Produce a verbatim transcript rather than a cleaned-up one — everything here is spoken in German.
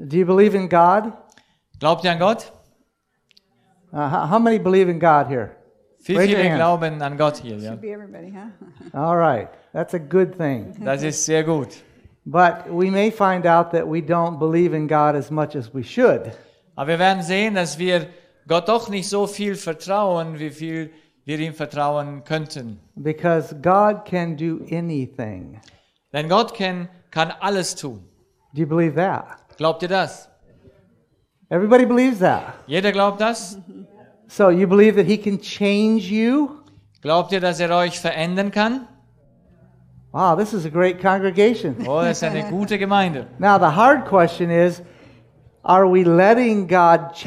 Do you believe in God? Glaubt ihr an Gott? Uh, how, how many believe in God here? Wie Raise your viele hand. glauben an Gott hier? Ja? Should be everybody, huh? All right, that's a good thing. Das ist sehr gut. But we may find out that we don't believe in God as much as we should. Aber wir werden sehen, dass wir Gott doch nicht so viel vertrauen, wie viel wir ihm vertrauen könnten. Because God can do anything. Denn Gott kann, kann alles tun. Do you believe that? Glaubt ihr das? Everybody believes that. Jeder glaubt das? So you believe that He can change you? Glaubt ihr, dass er euch verändern kann? Wow, this is a great congregation. Oh, das ist eine gute Gemeinde. Now the hard question is, are we letting God change